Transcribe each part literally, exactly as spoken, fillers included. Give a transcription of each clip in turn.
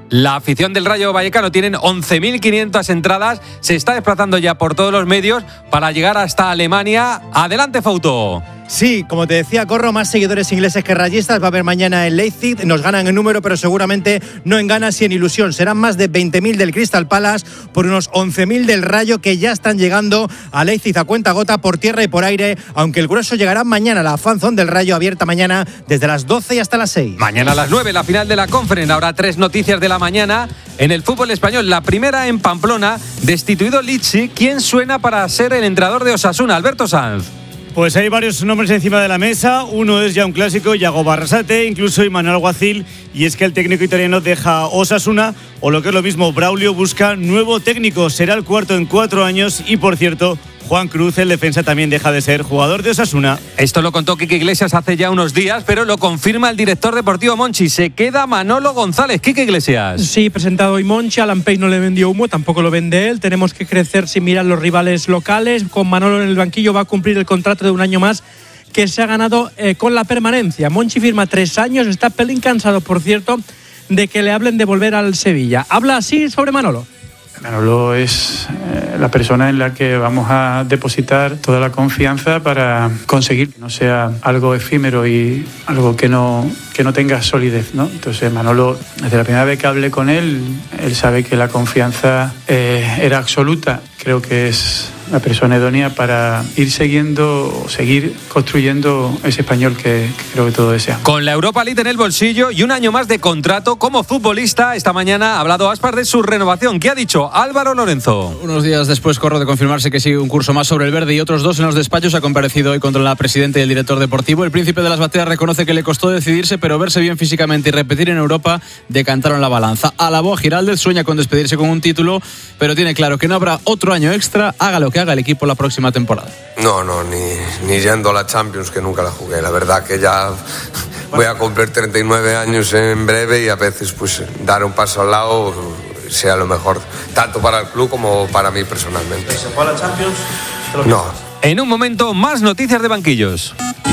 La afición del Rayo Vallecano tienen once mil quinientas entradas, se está desplazando ya por todos los medios para llegar hasta Alemania. Adelante, Fauto. Sí, como te decía, Corro, más seguidores ingleses que rayistas. Va a haber mañana en Leipzig. Nos ganan en número, pero seguramente no en ganas y en ilusión. Serán más de veinte mil del Crystal Palace por unos once mil del Rayo, que ya están llegando a Leipzig a cuentagota por tierra y por aire, aunque el grueso llegará mañana. La fanzone del Rayo abierta mañana desde las doce y hasta las seis. Mañana a las nueve, la final de la Conference. Habrá tres noticias de la mañana en el fútbol español. La primera en Pamplona, destituido Lizzi. ¿Quién suena para ser el entrenador de Osasuna? Alberto Sanz. Pues hay varios nombres encima de la mesa. Uno es ya un clásico, Yago Barrasate, incluso Imanol Alguacil. Y es que el técnico italiano deja Osasuna, o lo que es lo mismo, Braulio busca nuevo técnico. Será el cuarto en cuatro años y, por cierto, Juan Cruz, el defensa, también deja de ser jugador de Osasuna. Esto lo contó Quique Iglesias hace ya unos días, pero lo confirma el director deportivo Monchi. Se queda Manolo González. Quique Iglesias. Sí, presentado hoy Monchi. Alan Pay no le vendió humo, tampoco lo vende él. Tenemos que crecer sin mirar los rivales locales. Con Manolo en el banquillo va a cumplir el contrato de un año más que se ha ganado eh, con la permanencia. Monchi firma tres años. Está pelín cansado, por cierto, de que le hablen de volver al Sevilla. Habla así sobre Manolo. Manolo es eh, la persona en la que vamos a depositar toda la confianza para conseguir que no sea algo efímero y algo que no, que no tenga solidez, ¿no? Entonces Manolo, desde la primera vez que hablé con él, él sabe que la confianza eh, era absoluta. Creo que es la persona idónea para ir siguiendo o seguir construyendo ese español que, que creo que todos deseamos. Con la Europa League en el bolsillo y un año más de contrato como futbolista, esta mañana ha hablado Aspar de su renovación. ¿Qué ha dicho Álvaro Lorenzo? Unos días después, Corro, de confirmarse que sigue un curso más sobre el verde y otros dos en los despachos, ha comparecido hoy contra la presidenta y el director deportivo. El príncipe de las bateas reconoce que le costó decidirse, pero verse bien físicamente y repetir en Europa decantaron la balanza. Alabó a Giraldez, sueña con despedirse con un título, pero tiene claro que no habrá otro año extra, haga lo que haga el equipo la próxima temporada. No, no, ni, ni yendo a la Champions, que nunca la jugué. La verdad que ya voy a cumplir treinta y nueve años en breve y a veces pues dar un paso al lado sea lo mejor, tanto para el club como para mí personalmente. ¿Se fue a la Champions? No. En un momento, más noticias de banquillos.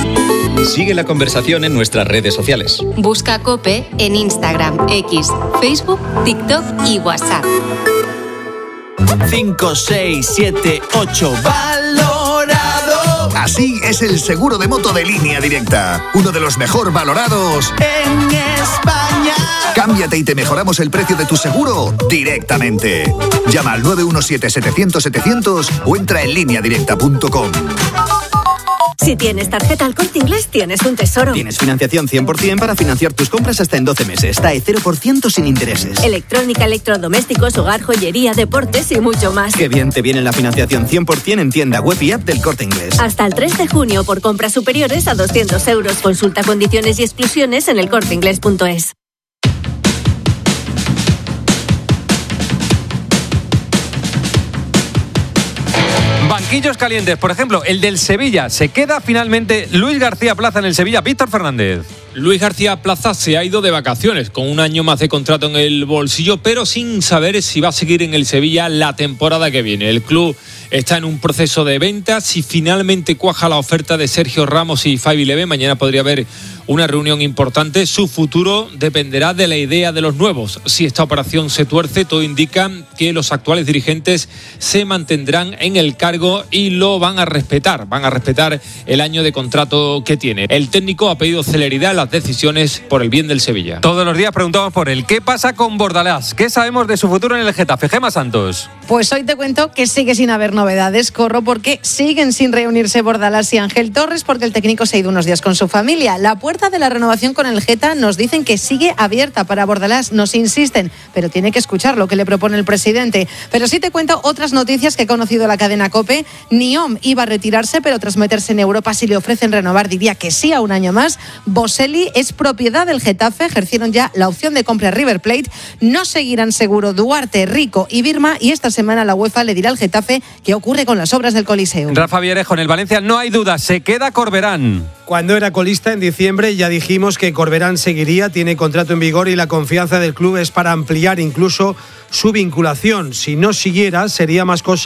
Sigue la conversación en nuestras redes sociales. Busca COPE en Instagram, X, Facebook, TikTok y WhatsApp. cinco, seis, siete, ocho. ¡Valorado! Así es el seguro de moto de Línea Directa. Uno de los mejor valorados en España. Cámbiate y te mejoramos el precio de tu seguro directamente. Llama al nueve uno siete, setecientos, setecientos o entra en línea directa punto com. Si tienes tarjeta Al Corte Inglés, tienes un tesoro. Tienes financiación cien por ciento para financiar tus compras hasta en doce meses. T A E cero por ciento sin intereses. Electrónica, electrodomésticos, hogar, joyería, deportes y mucho más. Qué bien te viene la financiación cien por ciento en tienda web y app del Corte Inglés. Hasta el tres de junio por compras superiores a doscientos euros. Consulta condiciones y exclusiones en el corte inglés punto es. Banquillos calientes, por ejemplo, el del Sevilla. Se queda finalmente Luis García Plaza en el Sevilla. Víctor Fernández. Luis García Plaza se ha ido de vacaciones con un año más de contrato en el bolsillo, pero sin saber si va a seguir en el Sevilla la temporada que viene. El club está en un proceso de venta. Si finalmente cuaja la oferta de Sergio Ramos y Fabi Leve, mañana podría haber una reunión importante. Su futuro dependerá de la idea de los nuevos. Si esta operación se tuerce, todo indica que los actuales dirigentes se mantendrán en el cargo y lo van a respetar. Van a respetar el año de contrato que tiene. El técnico ha pedido celeridad en las decisiones por el bien del Sevilla. Todos los días preguntamos por él. ¿Qué pasa con Bordalás? ¿Qué sabemos de su futuro en el Getafe? Gemma Santos. Pues hoy te cuento que sigue sin haber novedades, Corro, porque siguen sin reunirse Bordalás y Ángel Torres, porque el técnico se ha ido unos días con su familia. La puerta de la renovación con el Geta nos dicen que sigue abierta para Bordalás, nos insisten, pero tiene que escuchar lo que le propone el presidente. Pero sí te cuento otras noticias que he conocido la cadena COPE. Niom iba a retirarse, pero tras meterse en Europa, si le ofrecen renovar, diría que sí a un año más. Boselli es propiedad del Getafe, ejercieron ya la opción de compra a River Plate. No seguirán seguro Duarte, Rico y Birma, y esta semana la UEFA le dirá al Getafe qué ocurre con las obras del Coliseo. Rafa Vierejo, en el Valencia no hay duda, se queda Corberán. Cuando era colista en diciembre ya dijimos que Corberán seguiría, tiene contrato en vigor y la confianza del club es para ampliar incluso su vinculación. Si no siguiera, sería más cosa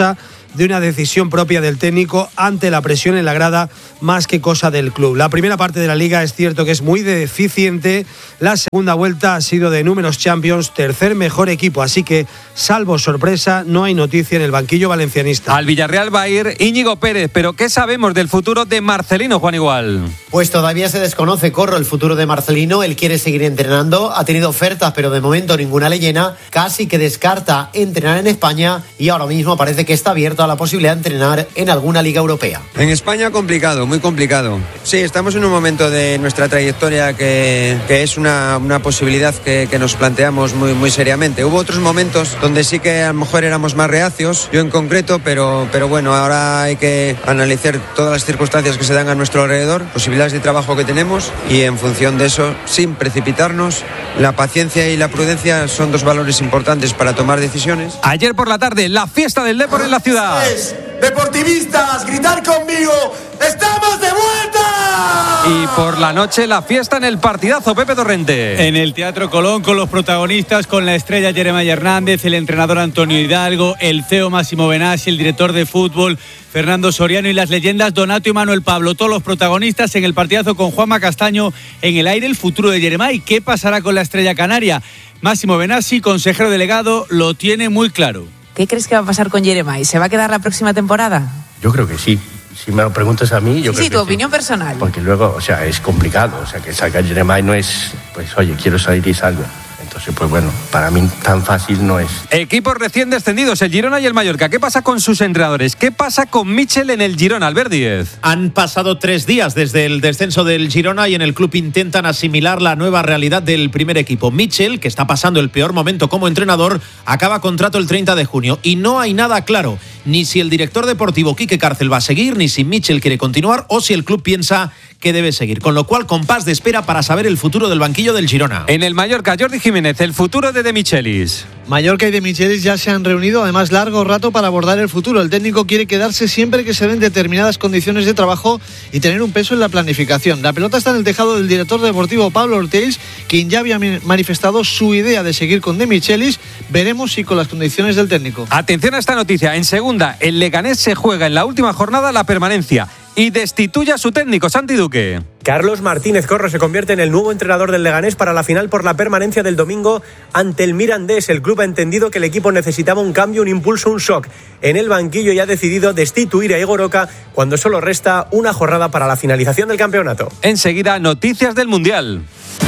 de una decisión propia del técnico ante la presión en la grada más que cosa del club. La primera parte de la liga es cierto que es muy deficiente, la segunda vuelta ha sido de números Champions, tercer mejor equipo, así que salvo sorpresa no hay noticia en el banquillo valencianista. Al Villarreal va a ir Íñigo Pérez, pero ¿qué sabemos del futuro de Marcelino, Juan Igual? Pues todavía se desconoce, Corro, el futuro de Marcelino. Él quiere seguir entrenando, ha tenido ofertas pero de momento ninguna le llena, casi que descarta entrenar en España y ahora mismo parece que está abierto a la posibilidad de entrenar en alguna liga europea. En España complicado, muy complicado. Sí, estamos en un momento de nuestra trayectoria que, que es una, una posibilidad que, que nos planteamos muy, muy seriamente. Hubo otros momentos donde sí que a lo mejor éramos más reacios, yo en concreto, pero, pero bueno, ahora hay que analizar todas las circunstancias que se dan a nuestro alrededor, posibilidades de trabajo que tenemos y en función de eso, sin precipitarnos, la paciencia y la prudencia son dos valores importantes para tomar decisiones. Ayer por la tarde, la fiesta del Depor en la ciudad. Deportivistas, gritar conmigo, ¡estamos de vuelta! Y por la noche, la fiesta en el partidazo, Pepe Torrente. En el Teatro Colón, con los protagonistas, con la estrella Jeremiah Hernández, el entrenador Antonio Hidalgo, el C E O Máximo Benassi, el director de fútbol Fernando Soriano y las leyendas Donato y Manuel Pablo, todos los protagonistas en el partidazo con Juanma Castaño. En el aire el futuro de Jeremiah. ¿Qué pasará con la estrella canaria? Máximo Benassi, consejero delegado, lo tiene muy claro. ¿Qué crees que va a pasar con Jeremiah? ¿Se va a quedar la próxima temporada? Yo creo que sí. Si me lo preguntas a mí, yo sí, creo sí, que tu opinión sí. personal. Porque luego, o sea, es complicado. O sea, que salga Jeremiah no es, pues, oye, quiero salir y salgo. Entonces, pues bueno, para mí tan fácil no es. Equipos recién descendidos, el Girona y el Mallorca. ¿Qué pasa con sus entrenadores? ¿Qué pasa con Michel en el Girona, Albert Díez? Han pasado tres días desde el descenso del Girona y en el club intentan asimilar la nueva realidad del primer equipo. Michel, que está pasando el peor momento como entrenador, acaba contrato el treinta de junio y no hay nada claro, ni si el director deportivo Quique Cárcel va a seguir, ni si Michel quiere continuar o si el club piensa que debe seguir. Con lo cual, compás de espera para saber el futuro del banquillo del Girona. En el Mallorca, Jordi Jiménez, el futuro de De Michelis. Mallorca y De Michelis ya se han reunido, además largo rato, para abordar el futuro. El técnico quiere quedarse siempre que se den determinadas condiciones de trabajo y tener un peso en la planificación. La pelota está en el tejado del director deportivo Pablo Ortiz, quien ya había manifestado su idea de seguir con De Michelis. Veremos si con las condiciones del técnico. Atención a esta noticia. En segunda, el Leganés se juega en la última jornada la permanencia y destituye a su técnico, Santi Duque. Carlos Martínez Corro se convierte en el nuevo entrenador del Leganés para la final por la permanencia del domingo ante el Mirandés. El club ha entendido que el equipo necesitaba un cambio, un impulso, un shock en el banquillo y ha decidido destituir a Igor Oca cuando solo resta una jornada para la finalización del campeonato. Enseguida, noticias del Mundial.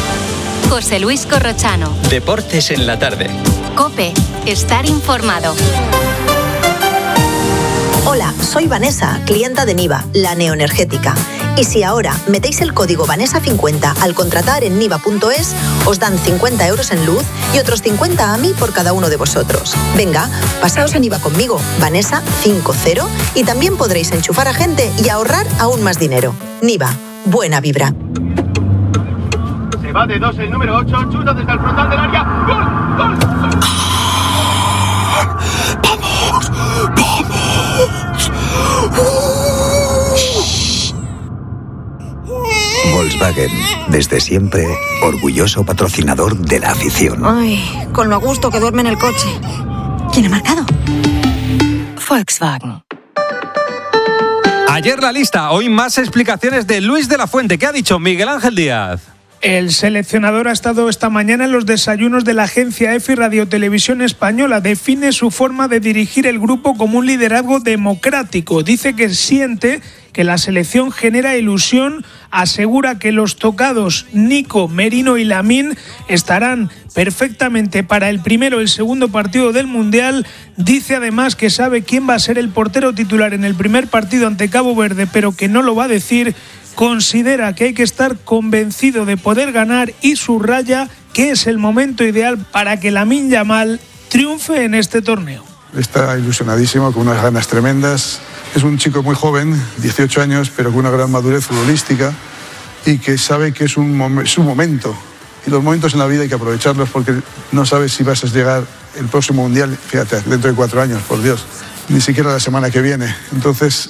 José Luis Corrochano. Deportes en la tarde. COPE. Estar informado. Hola, soy Vanessa, clienta de Niva, la neoenergética. Y si ahora metéis el código Vanessa cincuenta al contratar en niva punto es, os dan cincuenta euros en luz y otros cincuenta a mí por cada uno de vosotros. Venga, pasaos a Niva conmigo, Vanessa cincuenta, y también podréis enchufar a gente y ahorrar aún más dinero. Niva, buena vibra. Se va de dos el número ocho, chuta desde el frontal del área. ¡Gol! ¡Gol! ¡Gol! ¡Vamos! ¡Vamos! Volkswagen, desde siempre, orgulloso patrocinador de la afición. Ay, con lo a gusto que duerme en el coche. ¿Quién ha marcado? Volkswagen. Ayer la lista, hoy más explicaciones de Luis de la Fuente. ¿Qué ha dicho Miguel Ángel Díaz? El seleccionador ha estado esta mañana en los desayunos de la agencia EFI Radio Televisión Española. Define su forma de dirigir el grupo como un liderazgo democrático. Dice que siente que la selección genera ilusión. Asegura que los tocados Nico, Merino y Lamine estarán perfectamente para el primero o el segundo partido del Mundial. Dice además que sabe quién va a ser el portero titular en el primer partido ante Cabo Verde, pero que no lo va a decir. Considera que hay que estar convencido de poder ganar y subraya que es el momento ideal para que Lamine Yamal triunfe en este torneo. Está ilusionadísimo, con unas ganas tremendas. Es un chico muy joven, dieciocho años, pero con una gran madurez futbolística y que sabe que es un mom- su momento. Y los momentos en la vida hay que aprovecharlos porque no sabes si vas a llegar el próximo Mundial, fíjate, dentro de cuatro años, por Dios, ni siquiera la semana que viene. Entonces,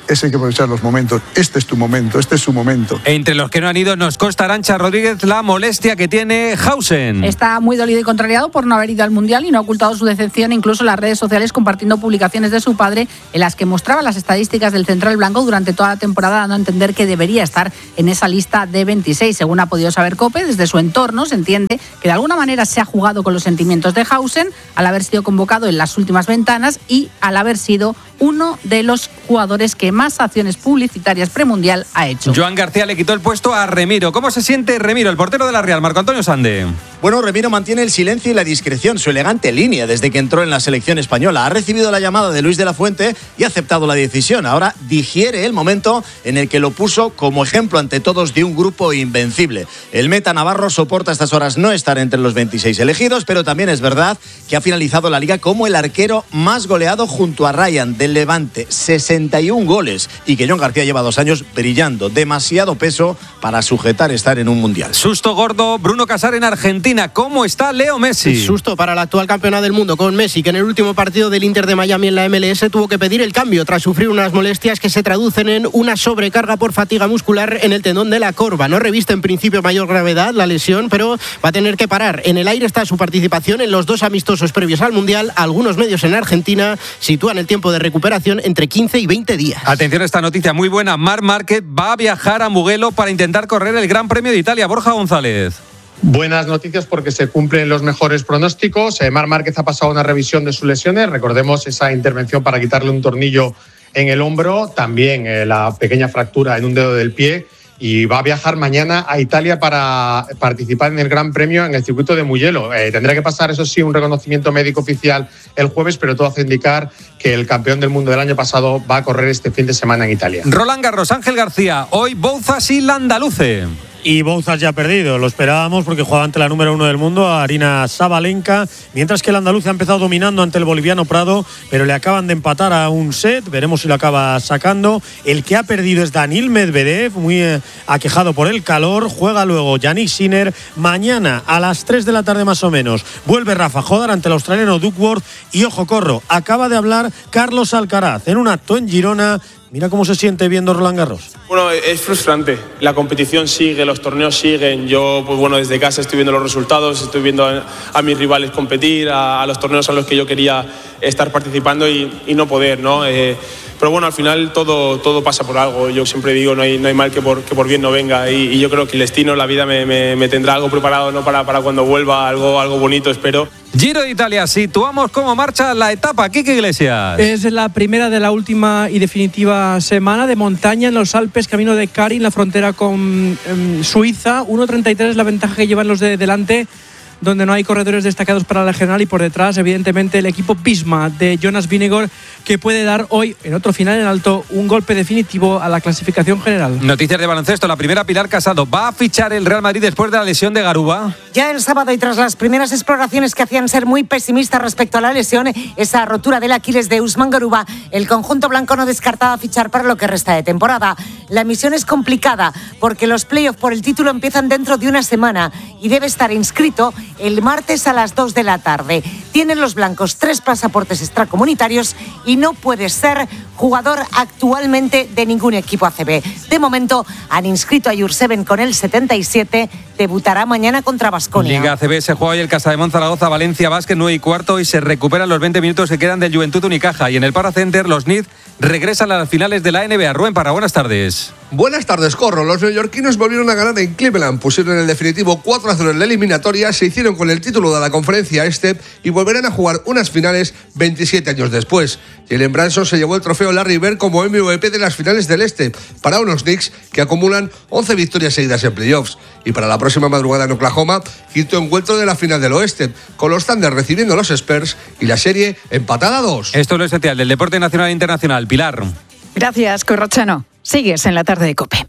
ese hay que aprovechar los momentos. Este es tu momento, este es su momento. Entre los que no han ido nos consta, Arantxa Rodríguez, la molestia que tiene Hausen. Está muy dolido y contrariado por no haber ido al Mundial y no ha ocultado su decepción incluso en las redes sociales, compartiendo publicaciones de su padre en las que mostraba las estadísticas del central blanco durante toda la temporada, dando a entender que debería estar en esa lista de veintiséis. Según ha podido saber COPE, desde su entorno se entiende que de alguna manera se ha jugado con los sentimientos de Hausen al haber sido convocado en las últimas ventanas y al haber sido uno de los jugadores que más acciones publicitarias premundial ha hecho. Joan García le quitó el puesto a Remiro. ¿Cómo se siente Remiro, el portero de la Real? Marco Antonio Sande. Bueno, Remiro mantiene el silencio y la discreción, su elegante línea desde que entró en la selección española. Ha recibido la llamada de Luis de la Fuente y ha aceptado la decisión. Ahora digiere el momento en el que lo puso como ejemplo ante todos de un grupo invencible. El meta navarro soporta a estas horas no estar entre los veintiséis elegidos, pero también es verdad que ha finalizado la liga como el arquero más goleado junto a Ryan del Levante, sesenta y un goles, y que Joan García lleva dos años brillando. Demasiado peso para sujetar estar en un mundial. Susto gordo, Bruno Casar en Argentina. ¿Cómo está Leo Messi? Susto para la actual campeona del mundo con Messi, que en el último partido del Inter de Miami en la M L S tuvo que pedir el cambio tras sufrir unas molestias que se traducen en una sobrecarga por fatiga muscular en el tendón de la corva. No reviste en principio mayor gravedad la lesión, pero va a tener que parar. En el aire está su participación en los dos amistosos previos al Mundial. Algunos medios en Argentina sitúan el tiempo de recuperación entre quince y veinte días. Atención a esta noticia muy buena. Marc Márquez va a viajar a Mugello para intentar correr el Gran Premio de Italia. Borja González. Buenas noticias porque se cumplen los mejores pronósticos. Marc Márquez ha pasado una revisión de sus lesiones. Recordemos esa intervención para quitarle un tornillo en el hombro, también eh, la pequeña fractura en un dedo del pie, y va a viajar mañana a Italia para participar en el Gran Premio en el circuito de Mugello. Eh, tendrá que pasar, eso sí, un reconocimiento médico oficial el jueves, pero todo hace indicar que el campeón del mundo del año pasado va a correr este fin de semana en Italia. Roland Garros, Ángel García, hoy Bouzas y Landaluce. Y Bouzas ya ha perdido, lo esperábamos porque jugaba ante la número uno del mundo, Arina Sabalenka, mientras que el andaluz ha empezado dominando ante el boliviano Prado, pero le acaban de empatar a un set, veremos si lo acaba sacando. El que ha perdido es Daniil Medvedev, muy eh, aquejado por el calor, juega luego Yannick Sinner. Mañana a las tres de la tarde más o menos vuelve Rafa Jodar ante el australiano Duckworth, y ojo corro, acaba de hablar Carlos Alcaraz en un acto en Girona. Mira cómo se siente viendo Roland Garros. Bueno, es frustrante. La competición sigue, los torneos siguen. Yo, pues bueno, desde casa estoy viendo los resultados, estoy viendo a, a mis rivales competir, a, a los torneos a los que yo quería estar participando y, y no poder, ¿no? Eh, pero bueno, al final todo, todo pasa por algo. Yo siempre digo, no hay, no hay mal que por, que por bien no venga. Y, y yo creo que el destino, la vida me, me, me tendrá algo preparado, ¿no? para, para cuando vuelva, algo, algo bonito, espero. Giro de Italia, situamos cómo marcha la etapa. Quique Iglesias. Es la primera de la última y definitiva semana de montaña en los Alpes, camino de Carin, la frontera con eh, Suiza. uno treinta y tres es la ventaja que llevan los de delante, donde no hay corredores destacados para la general, y por detrás, evidentemente, el equipo Visma de Jonas Vingegaard, que puede dar hoy, en otro final en alto, un golpe definitivo a la clasificación general. Noticias de baloncesto. La primera, Pilar Casado. ¿Va a fichar el Real Madrid después de la lesión de Garuba? Ya el sábado, y tras las primeras exploraciones que hacían ser muy pesimistas respecto a la lesión, esa rotura del Aquiles de Usman Garuba, el conjunto blanco no descartaba fichar para lo que resta de temporada. La misión es complicada porque los playoffs por el título empiezan dentro de una semana y debe estar inscrito el martes a las dos de la tarde. Tienen los blancos tres pasaportes extracomunitarios y no puede ser jugador actualmente de ningún equipo A C B. De momento han inscrito a Jurseven con el setenta y siete, debutará mañana contra Baskonia. Liga A C B se juega hoy el Casademont Zaragoza, Valencia Basket nueve y cuarto, y se recuperan los veinte minutos que quedan del Juventud Unicaja. Y en el Paracenter los Knicks regresan a las finales de la N B A. Rubén Parra, buenas tardes. Buenas tardes, Corro. Los neoyorquinos volvieron a ganar en Cleveland, pusieron en el definitivo cuatro a cero en la eliminatoria, se hicieron con el título de la conferencia este y volverán a jugar unas finales veintisiete años después. Jalen Branson se llevó el trofeo Larry Bird como M V P de las finales del este, para unos Knicks que acumulan once victorias seguidas en playoffs. Y para la próxima madrugada en Oklahoma, quinto encuentro de la final del oeste, con los Thunder recibiendo a los Spurs y la serie empatada a dos. Esto es lo esencial del deporte nacional e internacional. Pilar. Gracias, Corrochano. Sigues en la tarde de COPE.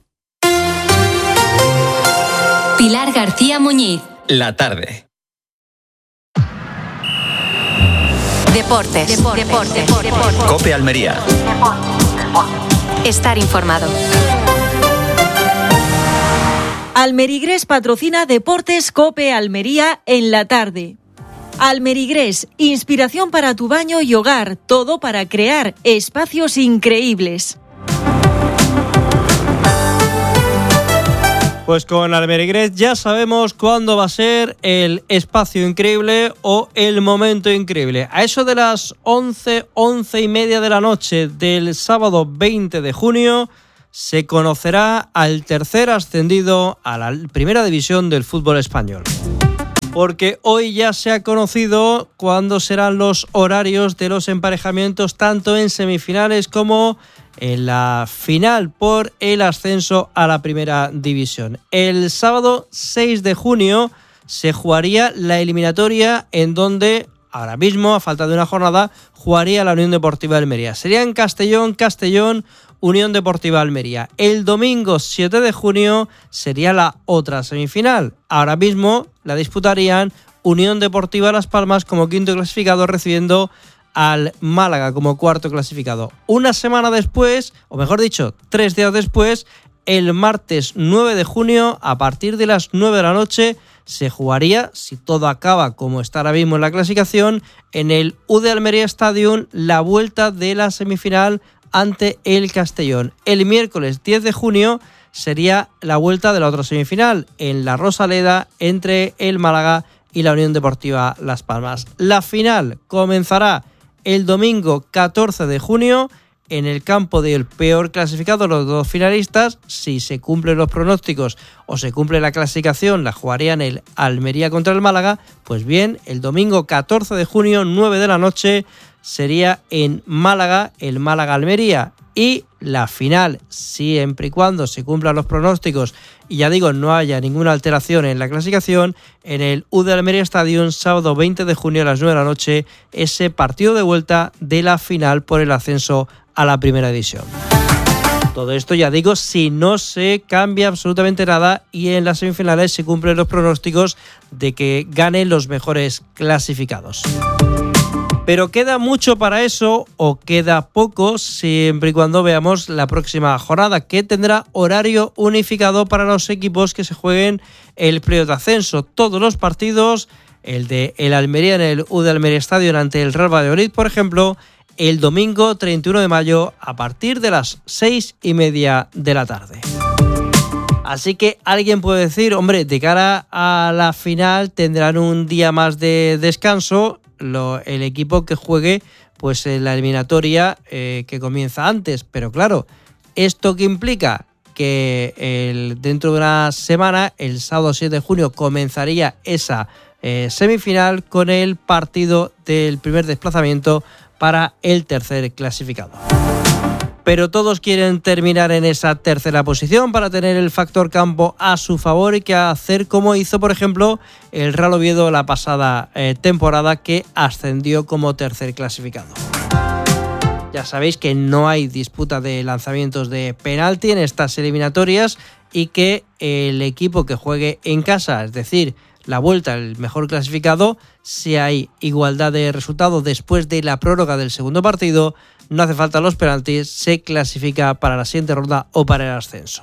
Pilar García Muñiz. La tarde. Deportes. Deportes. Deportes. Deportes. COPE Almería. Estar informado. Almerigrés patrocina Deportes COPE Almería en la tarde. Almerigrés, inspiración para tu baño y hogar, todo para crear espacios increíbles. Pues con Almerigrés ya sabemos cuándo va a ser el espacio increíble o el momento increíble. A eso de las once, once y media de la noche del sábado veinte de junio se conocerá al tercer ascendido a la primera división del fútbol español. Porque hoy ya se ha conocido cuándo serán los horarios de los emparejamientos tanto en semifinales como en la final por el ascenso a la primera división. El sábado seis de junio se jugaría la eliminatoria en donde ahora mismo, a falta de una jornada, jugaría la Unión Deportiva Almería. Sería en Castellón, Castellón, Unión Deportiva Almería. El domingo siete de junio sería la otra semifinal. Ahora mismo la disputarían Unión Deportiva Las Palmas como quinto clasificado recibiendo al Málaga como cuarto clasificado. Una semana después, o mejor dicho, tres días después, el martes nueve de junio, a partir de las nueve de la noche, se jugaría, si todo acaba como está ahora mismo en la clasificación, en el U D Almería Stadium, la vuelta de la semifinal ante el Castellón. El miércoles diez de junio sería la vuelta de la otra semifinal, en la Rosaleda, entre el Málaga y la Unión Deportiva Las Palmas. La final comenzará el domingo catorce de junio en el campo del peor clasificado, los dos finalistas. Si se cumplen los pronósticos o se cumple la clasificación, la jugarían el Almería contra el Málaga. Pues bien, el domingo catorce de junio, nueve de la noche, sería en Málaga, el Málaga-Almería. Y la final, siempre y cuando se cumplan los pronósticos y ya digo, no haya ninguna alteración en la clasificación, en el U D Almería Stadium, sábado veinte de junio a las nueve de la noche, ese partido de vuelta de la final por el ascenso a la primera división. Todo esto, ya digo, si no se cambia absolutamente nada y en las semifinales se cumplen los pronósticos de que ganen los mejores clasificados. Pero queda mucho para eso o queda poco siempre y cuando veamos la próxima jornada, que tendrá horario unificado para los equipos que se jueguen el playoff de ascenso. Todos los partidos, el de el Almería en el U D Almería Stadium ante el Real Valladolid, por ejemplo, el domingo treinta y uno de mayo a partir de las seis y media de la tarde. Así que alguien puede decir, hombre, de cara a la final tendrán un día más de descanso lo, el equipo que juegue pues en la eliminatoria eh, que comienza antes. Pero claro, ¿esto qué implica? Que el, dentro de una semana, el sábado siete de junio, comenzaría esa eh, semifinal con el partido del primer desplazamiento para el tercer clasificado. Pero todos quieren terminar en esa tercera posición para tener el factor campo a su favor y que hacer como hizo, por ejemplo, el Real Oviedo la pasada eh, temporada, que ascendió como tercer clasificado. Ya sabéis que no hay disputa de lanzamientos de penalti en estas eliminatorias y que el equipo que juegue en casa, es decir, la vuelta, el mejor clasificado, si hay igualdad de resultados después de la prórroga del segundo partido, no hace falta los penaltis, se clasifica para la siguiente ronda o para el ascenso.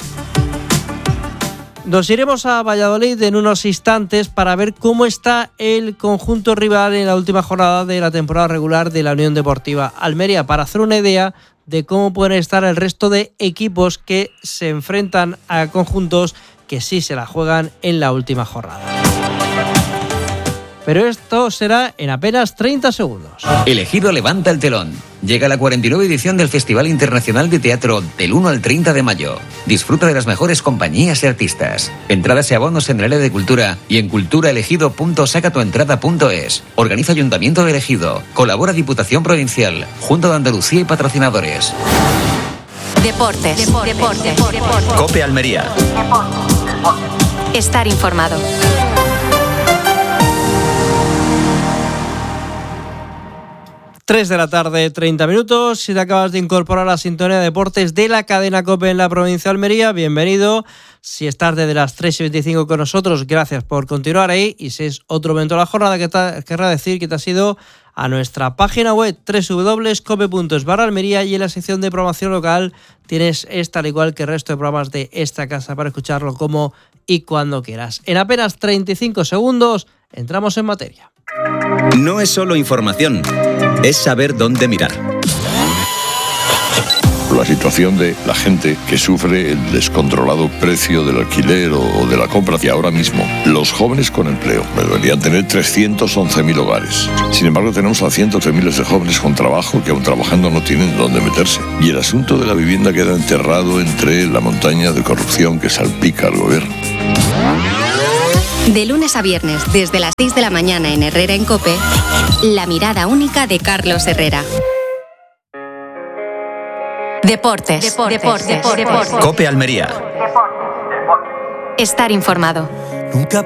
Nos iremos a Valladolid en unos instantes para ver cómo está el conjunto rival en la última jornada de la temporada regular de la Unión Deportiva Almería, para hacer una idea de cómo pueden estar el resto de equipos que se enfrentan a conjuntos que sí se la juegan en la última jornada. Pero esto será en apenas treinta segundos. El Ejido levanta el telón. Llega la cuarenta y nueva edición del Festival Internacional de Teatro del uno al treinta de mayo. Disfruta de las mejores compañías y artistas. Entradas y abonos en el área de cultura y en culturaelegido punto saca tu entrada punto es. Organiza Ayuntamiento de Ejido. Colabora Diputación Provincial, Junta de Andalucía y patrocinadores. Deportes. Deportes. Deportes. Deportes. COPE Almería. Estar informado. tres de la tarde, treinta minutos. Si te acabas de incorporar a la sintonía de deportes de la cadena COPE en la provincia de Almería, bienvenido. Si estás desde las tres y veinticinco con nosotros, gracias por continuar ahí. Y si es otro momento de la jornada, que te, querrá decir que te has ido a nuestra página web doble u doble u doble u punto cope punto es barra Almería, y en la sección de programación local tienes esta, al igual que el resto de programas de esta casa, para escucharlo como y cuando quieras. En apenas treinta y cinco segundos entramos en materia. No es solo información, es saber dónde mirar. la situación de la gente que sufre el descontrolado precio del alquiler o de la compra. Y ahora mismo, los jóvenes con empleo deberían tener trescientos once mil hogares. Sin embargo, tenemos a cientos de miles de jóvenes con trabajo que aún trabajando no tienen dónde meterse. Y el asunto de la vivienda queda enterrado entre la montaña de corrupción que salpica al gobierno. De lunes a viernes, desde las seis de la mañana en Herrera en COPE, la mirada única de Carlos Herrera. Deportes. Deportes. Deportes. Deportes. COPE Almería. Estar informado. Nunca